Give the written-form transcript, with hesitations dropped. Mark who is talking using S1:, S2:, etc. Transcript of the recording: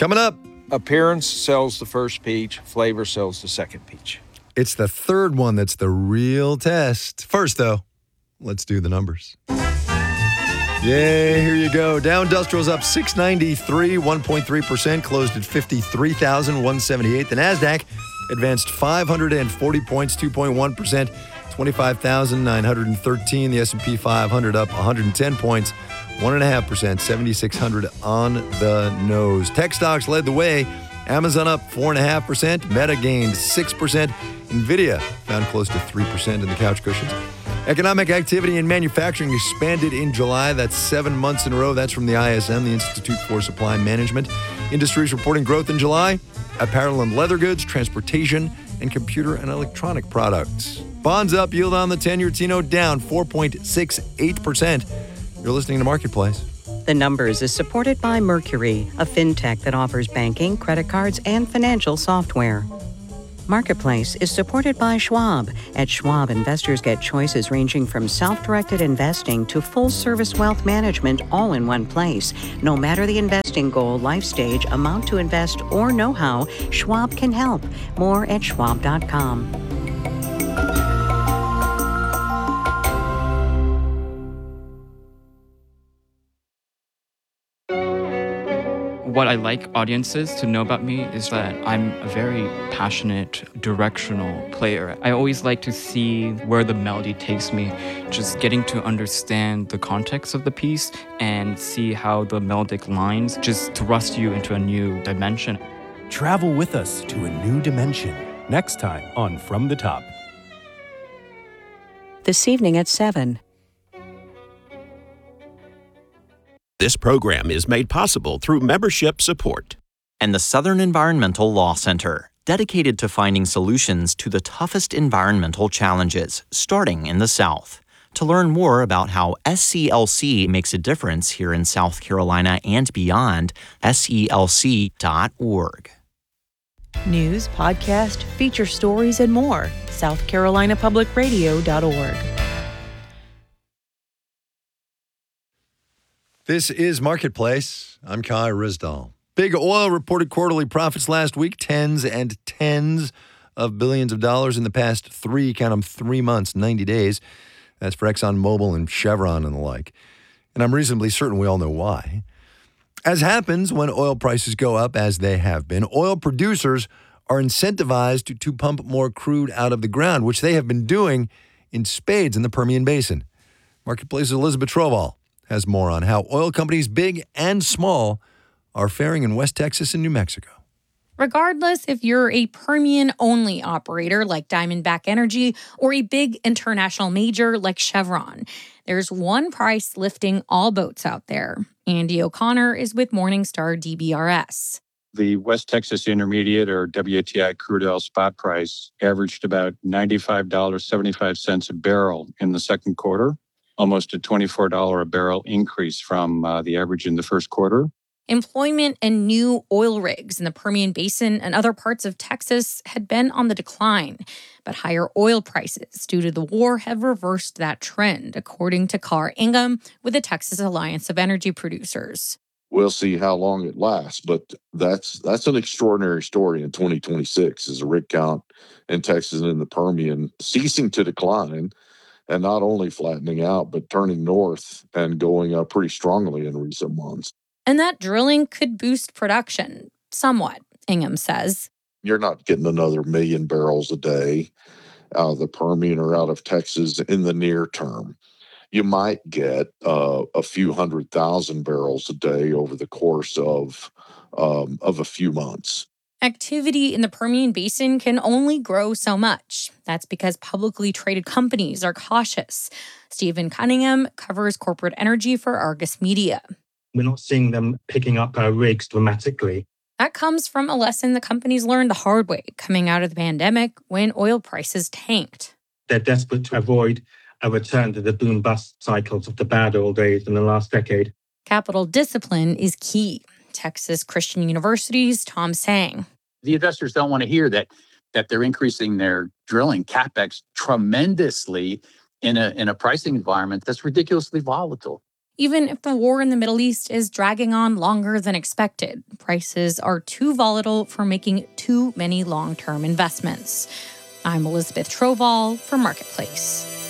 S1: Coming up.
S2: Appearance sells the first peach. Flavor sells the second peach.
S1: It's the third one that's the real test. First, though, let's do the numbers. Yay, here you go. Dow Industrial's up 693, 1.3%, closed at 53,178. The NASDAQ advanced 540 points, 2.1%, 25,913. The S&P 500 up 110 points, 1.5%, 7,600 on the nose. Tech stocks led the way. Amazon up 4.5%, Meta gained 6%, NVIDIA found close to 3% in the couch cushions. Economic activity in manufacturing expanded in July. That's 7 months in a row. That's from the ISM, the Institute for Supply Management. Industries reporting growth in July: apparel and leather goods, transportation, and computer and electronic products. Bonds up, yield on the 10-year T-note down 4.68%. You're listening to Marketplace.
S3: The Numbers is supported by Mercury, a fintech that offers banking, credit cards, and financial software. Marketplace is supported by Schwab. At Schwab, investors get choices ranging from self-directed investing to full-service wealth management all in one place. No matter the investing goal, life stage, amount to invest, or know-how, Schwab can help. More at schwab.com.
S4: What I like audiences to know about me is that I'm a very passionate, directional player. I always like to see where the melody takes me, just getting to understand the context of the piece and see how the melodic lines just thrust you into a new dimension.
S5: Travel with us to a new dimension. Next time on From the Top.
S3: This evening at 7.
S6: This program is made possible through membership support.
S7: And the Southern Environmental Law Center, dedicated to finding solutions to the toughest environmental challenges, starting in the South. To learn more about how SCLC makes a difference here in South Carolina and beyond, SCLC.org.
S8: News, podcast, feature stories, and more. SouthCarolinaPublicRadio.org.
S1: This is Marketplace. I'm Kai Rizdal. Big Oil reported quarterly profits last week, tens and tens of billions of dollars in the past 3 months, 90 days. That's for ExxonMobil and Chevron and the like. And I'm reasonably certain we all know why. As happens when oil prices go up, as they have been, oil producers are incentivized to pump more crude out of the ground, which they have been doing in spades in the Permian Basin. Marketplace's Elizabeth Trovall has more on how oil companies, big and small, are faring in West Texas and New Mexico.
S9: Regardless if you're a Permian-only operator like Diamondback Energy or a big international major like Chevron, there's one price lifting all boats out there. Andy O'Connor is with Morningstar DBRS.
S10: The West Texas Intermediate, or WTI crude oil spot price, averaged about $95.75 a barrel in the second quarter, almost a $24 a barrel increase from the average in the first quarter.
S9: Employment and new oil rigs in the Permian Basin and other parts of Texas had been on the decline, but higher oil prices due to the war have reversed that trend, according to Carr Ingham with the Texas Alliance of Energy Producers.
S11: We'll see how long it lasts, but that's an extraordinary story in 2026 is a rig count in Texas and in the Permian ceasing to decline. And not only flattening out, but turning north and going up pretty strongly in recent months.
S9: And that drilling could boost production somewhat, Ingham says.
S11: You're not getting another 1 million barrels a day out of the Permian or out of Texas in the near term. You might get a few 100,000 barrels a day over the course of a few months.
S9: Activity in the Permian Basin can only grow so much. That's because publicly traded companies are cautious. Stephen Cunningham covers corporate energy for Argus Media.
S12: We're not seeing them picking up our rigs dramatically.
S9: That comes from a lesson the companies learned the hard way coming out of the pandemic when oil prices tanked.
S12: They're desperate to avoid a return to the boom-bust cycles of the bad old days in the last decade.
S9: Capital discipline is key. Texas Christian University's Tom Sang.
S13: The investors don't want to hear that they're increasing their drilling CapEx tremendously in a pricing environment that's ridiculously volatile.
S9: Even if the war in the Middle East is dragging on longer than expected, prices are too volatile for making too many long-term investments. I'm Elizabeth Trovall for Marketplace.